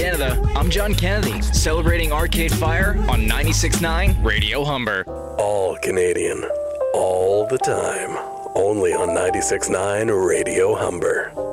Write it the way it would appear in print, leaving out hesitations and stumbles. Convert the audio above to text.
Canada, I'm John Kennedy, celebrating Arcade Fire on 96.9 Radio Humber. All Canadian, all the time. Only on 96.9 Radio Humber.